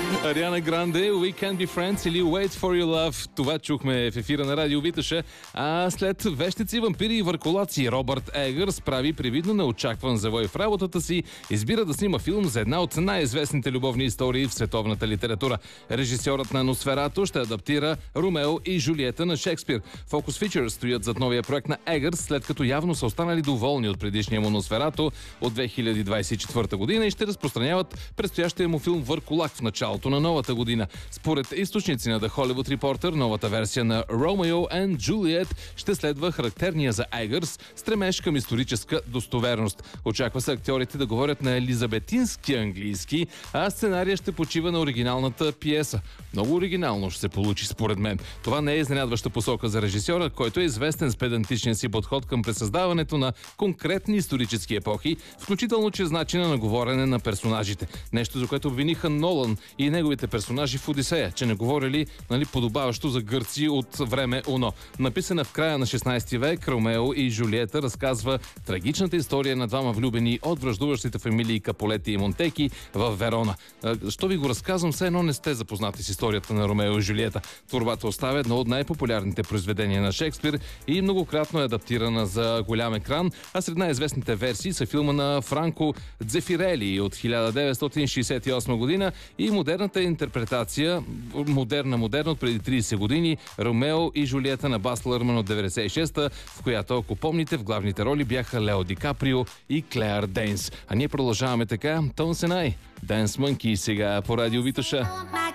Ариана Гранде, We Can Be Friends или Wait for Your Love. Това чухме в ефира на Радио Витоша. А след вещици, вампири и върколаци, Робърт Егърс прави привидно неочакван завой в работата си. Избира да снима филм за една от най-известните любовни истории в световната литература. Режисьорът на Носферато ще адаптира Ромео и Жулиета на Шекспир. Focus Features стоят зад новия проект на Егърс, след като явно са останали доволни от предишния му Носферато от 2024 година и ще разпространяват предстоящия му филм Върколак в началото на новата година. Според източници на The Hollywood Reporter, новата версия на Romeo and Juliet ще следва характерния за Егърс стремеж към историческа достоверност. Очаква се актьорите да говорят на елизабетински английски, а сценария ще почива на оригиналната пиеса. Много оригинално ще се получи според мен. Това не е изненадваща посока за режисьора, който е известен с педантичния си подход към пресъздаването на конкретни исторически епохи, включително чрез начина на говорене на персонажите. Нещо, за което обвиниха Нолан и неговите персонажи в Одисея, че не говорили подобаващо за гърци от време Уно. Написана в края на 16 век, Ромео и Жулиета разказва трагичната история на двама влюбени от враждуващите фамилии Каполети и Монтеки в Верона. Що ви го разказвам, все едно не сте запознати с историята на Ромео и Жулиета. Творбата оставя едно от най-популярните произведения на Шекспир и многократно е адаптирана за голям екран, а сред най-известните версии са филма на Франко Дзефирели от 1968 година и модерната интерпретация, модерна от преди 30 години, Ромео и Жулиета на Бас Лърман от 96-та, в която, ако помните, в главните роли бяха Лео Ди Каприо и Клеар Дейнс. А ние продължаваме така. Тон Сенай, Dance Monkey сега по Радио Витоша.